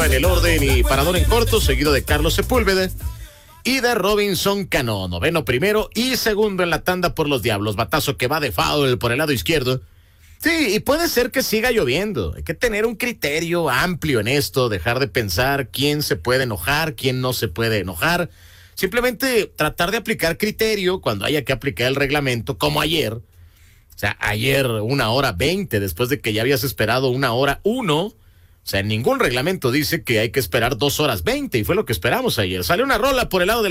iba en el orden y parador en corto, seguido de Carlos Sepúlveda y de Robinson Cano, noveno primero y segundo en la tanda por los Diablos. Batazo que va de foul por el lado izquierdo. Sí, y puede ser que siga lloviendo. Hay que tener un criterio amplio en esto, dejar de pensar quién se puede enojar, quién no se puede enojar. Simplemente tratar de aplicar criterio cuando haya que aplicar el reglamento, como ayer. O sea, ayer 1:20, después de que ya habías esperado 1:01. O sea, ningún reglamento dice que hay que esperar 2:20, y fue lo que esperamos ayer. Salió una rola por el lado de